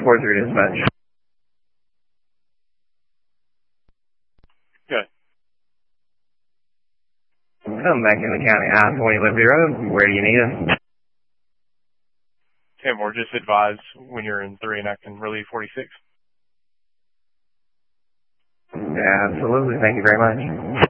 report through dispatch. Good. I'm back in the county, I-20 Liberty Road. Where do you need us? Tim, or just advise when you're in 3 and I can relieve 46. Yeah, absolutely. Thank you very much.